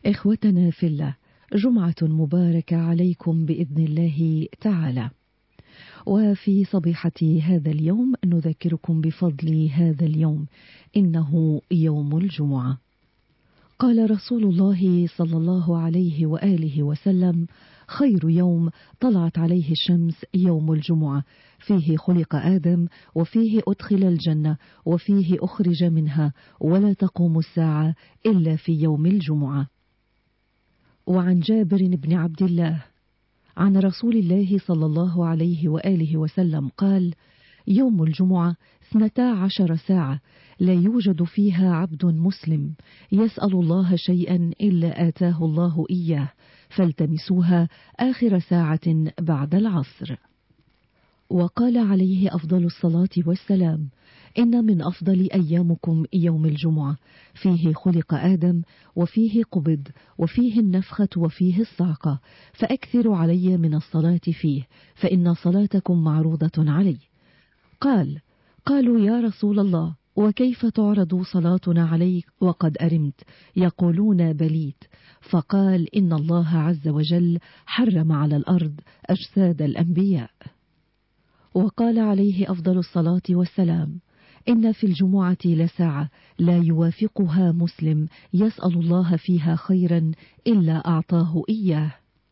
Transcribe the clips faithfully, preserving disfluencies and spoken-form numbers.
إخوتنا في الله، جمعة مباركة عليكم بإذن الله تعالى. وفي صبيحة هذا اليوم نذكركم بفضل هذا اليوم، إنه يوم الجمعة. قال رسول الله صلى الله عليه وآله وسلم: خير يوم طلعت عليه الشمس يوم الجمعة، فيه خلق آدم، وفيه أدخل الجنة، وفيه أخرج منها، ولا تقوم الساعة إلا في يوم الجمعة. وعن جابر بن عبد الله عن رسول الله صلى الله عليه وآله وسلم قال: يوم الجمعة اثنتا عشر ساعة لا يوجد فيها عبد مسلم يسأل الله شيئا إلا آتاه الله إياه، فالتمسوها آخر ساعة بعد العصر. وقال عليه أفضل الصلاة والسلام: إن من أفضل أيامكم يوم الجمعة، فيه خلق آدم، وفيه قبض، وفيه النفخة، وفيه الصعقة، فأكثروا علي من الصلاة فيه، فإن صلاتكم معروضة علي. قال: قالوا يا رسول الله، وكيف تعرض صلاتنا عليك وقد أرمت؟ يقولون بليت. فقال: إن الله عز وجل حرم على الأرض أجساد الأنبياء. وقال عليه أفضل الصلاة والسلام: إن في الجمعة لساعة لا يوافقها مسلم يسأل الله فيها خيرا إلا أعطاه إياه.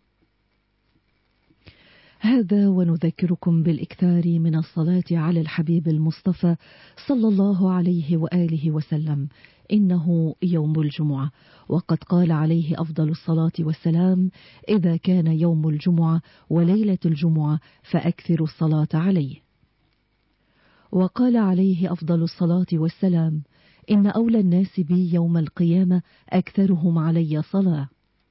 هذا ونذكركم بالإكثار من الصلاة على الحبيب المصطفى صلى الله عليه وآله وسلم، إنه يوم الجمعة. وقد قال عليه أفضل الصلاة والسلام: إذا كان يوم الجمعة وليلة الجمعة فأكثروا الصلاة عليه. وقال عليه أفضل الصلاة والسلام: إن أولى الناس بي يوم القيامة أكثرهم علي صلاة.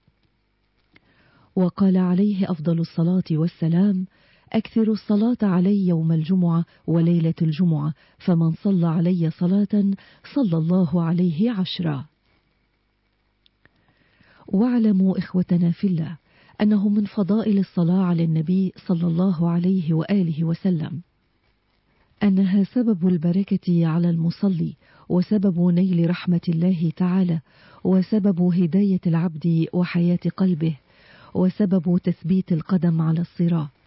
وقال عليه أفضل الصلاة والسلام: أكثروا الصلاة علي يوم الجمعة وليلة الجمعة، فمن صلى علي صلاة صلى الله عليه عشرا. واعلموا إخوتنا في الله أنه من فضائل الصلاة على النبي صلى الله عليه وآله وسلم أنها سبب البركة على المصلي، وسبب نيل رحمة الله تعالى، وسبب هداية العبد وحياة قلبه، وسبب تثبيت القدم على الصراط.